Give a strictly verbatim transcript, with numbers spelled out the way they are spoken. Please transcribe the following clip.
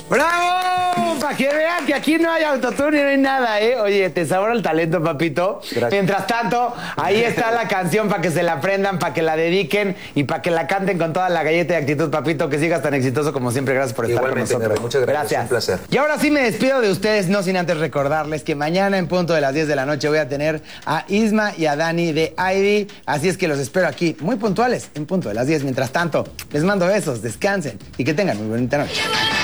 ¡Bravo! Para que vean que aquí no hay autotune y no hay nada, ¿eh? Oye, te sabora el talento, papito. Gracias. Mientras tanto, ahí está la canción para que se la aprendan, para que la dediquen y para que la canten con toda la galleta y actitud, papito. Que sigas tan exitoso como siempre. Gracias por estar Igualmente, con nosotros. muchas gracias. Gracias. Un placer. Y ahora sí me despido de ustedes, no sin antes recordarles que mañana en punto de las diez de la noche voy a tener a Isma y a Dani de Ivy. Así es que los espero aquí, muy puntuales, en punto de las diez. Mientras tanto, les mando besos, descansen y que tengan muy bonita noche.